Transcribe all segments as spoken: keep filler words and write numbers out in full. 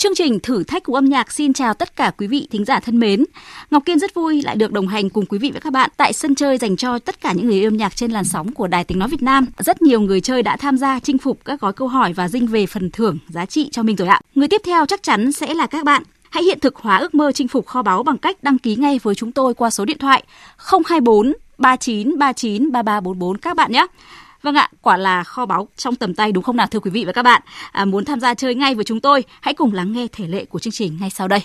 Chương trình Thử thách của âm nhạc xin chào tất cả quý vị thính giả thân mến. Ngọc Kiên rất vui lại được đồng hành cùng quý vị và các bạn tại sân chơi dành cho tất cả những người yêu âm nhạc trên làn sóng của Đài Tiếng nói Việt Nam. Rất nhiều người chơi đã tham gia chinh phục các gói câu hỏi và dinh về phần thưởng giá trị cho mình rồi ạ. Người tiếp theo chắc chắn sẽ là các bạn. Hãy hiện thực hóa ước mơ chinh phục kho báu bằng cách đăng ký ngay với chúng tôi qua số điện thoại không hai bốn ba chín ba chín ba ba bốn bốn các bạn nhé. Vâng ạ, quả là kho báu trong tầm tay đúng không nào thưa quý vị và các bạn? À, muốn tham gia chơi ngay với chúng tôi, hãy cùng lắng nghe thể lệ của chương trình ngay sau đây.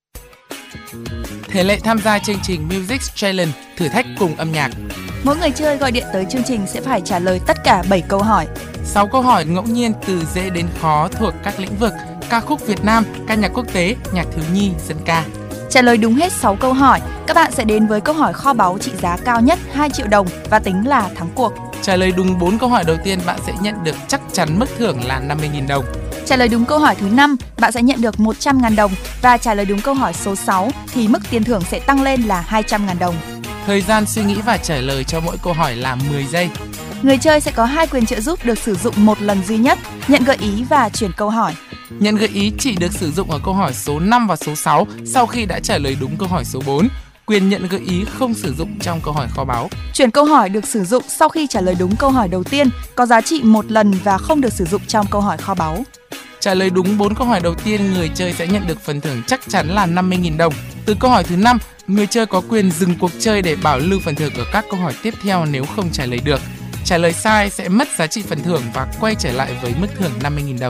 Thể lệ tham gia chương trình Music Challenge thử thách cùng âm nhạc. Mỗi người chơi gọi điện tới chương trình sẽ phải trả lời tất cả bảy câu hỏi. sáu câu hỏi ngẫu nhiên từ dễ đến khó thuộc các lĩnh vực ca khúc Việt Nam, ca nhạc quốc tế, nhạc thiếu nhi, dân ca. Trả lời đúng hết sáu câu hỏi, các bạn sẽ đến với câu hỏi kho báu trị giá cao nhất hai triệu đồng và tính là thắng cuộc. Trả lời đúng bốn câu hỏi đầu tiên, bạn sẽ nhận được chắc chắn mức thưởng là năm mươi nghìn đồng. Trả lời đúng câu hỏi thứ năm, bạn sẽ nhận được một trăm nghìn đồng và trả lời đúng câu hỏi số sáu thì mức tiền thưởng sẽ tăng lên là hai trăm nghìn đồng. Thời gian suy nghĩ và trả lời cho mỗi câu hỏi là mười giây. Người chơi sẽ có hai quyền trợ giúp được sử dụng một lần duy nhất, nhận gợi ý và chuyển câu hỏi. Nhận gợi ý chỉ được sử dụng ở câu hỏi số năm và số sáu sau khi đã trả lời đúng câu hỏi số bốn. Quyền nhận gợi ý không sử dụng trong câu hỏi kho báu. Chuyển câu hỏi được sử dụng sau khi trả lời đúng câu hỏi đầu tiên, có giá trị một lần và không được sử dụng trong câu hỏi kho báu. Trả lời đúng bốn câu hỏi đầu tiên, người chơi sẽ nhận được phần thưởng chắc chắn là năm mươi nghìn đồng. Từ câu hỏi thứ năm, người chơi có quyền dừng cuộc chơi để bảo lưu phần thưởng ở các câu hỏi tiếp theo nếu không trả lời được. Trả lời sai sẽ mất giá trị phần thưởng và quay trở lại với mức thưởng năm mươi nghìn đồng.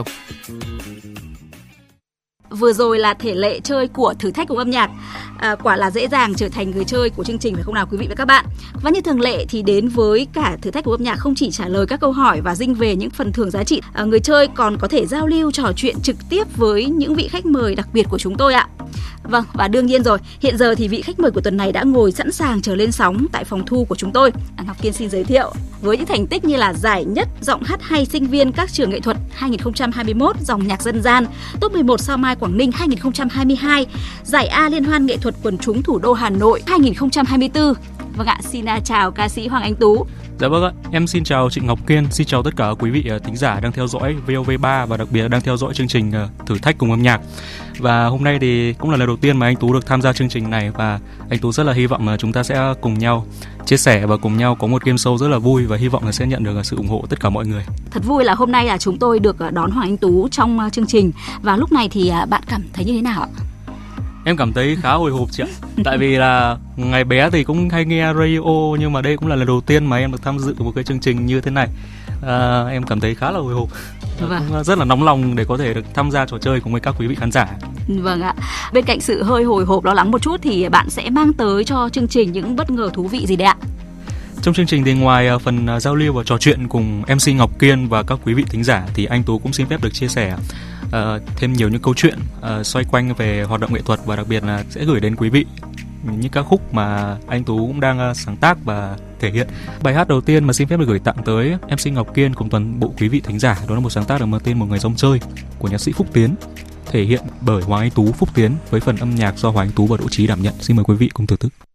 Vừa rồi là thể lệ chơi của thử thách cùng âm nhạc. À, quả là dễ dàng trở thành người chơi của chương trình phải không nào quý vị và các bạn? Và như thường lệ thì đến với cả thử thách của âm nhạc không chỉ trả lời các câu hỏi và dinh về những phần thưởng giá trị, à, người chơi còn có thể giao lưu trò chuyện trực tiếp với những vị khách mời đặc biệt của chúng tôi ạ. Vâng, và đương nhiên rồi, hiện giờ thì vị khách mời của tuần này đã ngồi sẵn sàng chờ lên sóng tại phòng thu của chúng tôi. À, Ngọc Kiên xin giới thiệu. Với những thành tích như là giải nhất giọng hát hay sinh viên các trường nghệ thuật hai không hai mốt dòng nhạc dân gian, top mười một sao Mai Quảng Ninh hai không hai hai, giải A Liên hoan nghệ thuật quần chúng thủ đô Hà Nội hai không hai tư. Vâng ạ, xin chào ca sĩ Hoàng Anh Tú. Dạ vâng ạ, em xin chào chị Ngọc Kiên, xin chào tất cả quý vị thính giả đang theo dõi vê o vê ba và đặc biệt là đang theo dõi chương trình Thử thách cùng âm nhạc. Và hôm nay thì cũng là lần đầu tiên mà anh Tú được tham gia chương trình này và anh Tú rất là hy vọng là chúng ta sẽ cùng nhau chia sẻ và cùng nhau có một game show rất là vui và hy vọng là sẽ nhận được sự ủng hộ tất cả mọi người. Thật vui là hôm nay là chúng tôi được đón Hoàng Anh Tú trong chương trình và lúc này thì bạn cảm thấy như thế nào ạ? Em cảm thấy khá hồi hộp chị ạ. Tại vì là ngày bé thì cũng hay nghe radio nhưng mà đây cũng là lần đầu tiên mà em được tham dự một cái chương trình như thế này. À, em cảm thấy khá là hồi hộp. Vâng. Cũng rất là nóng lòng để có thể được tham gia trò chơi cùng với các quý vị khán giả. Vâng ạ. Bên cạnh sự hơi hồi hộp lo lắng một chút thì bạn sẽ mang tới cho chương trình những bất ngờ thú vị gì đấy ạ? Trong chương trình thì ngoài phần giao lưu và trò chuyện cùng em xê Ngọc Kiên và các quý vị thính giả thì anh Tú cũng xin phép được chia sẻ uh, thêm nhiều những câu chuyện uh, xoay quanh về hoạt động nghệ thuật và đặc biệt là sẽ gửi đến quý vị những ca khúc mà anh Tú cũng đang uh, sáng tác và thể hiện. Bài hát đầu tiên mà xin phép được gửi tặng tới em xê Ngọc Kiên cùng toàn bộ quý vị thính giả đó là một sáng tác được mang tên Một Người Rong Chơi của nhạc sĩ Phúc Tiến, thể hiện bởi Hoàng Anh Tú, Phúc Tiến với phần âm nhạc do Hoàng Anh Tú và Đỗ Trí đảm nhận. Xin mời quý vị cùng thưởng thức.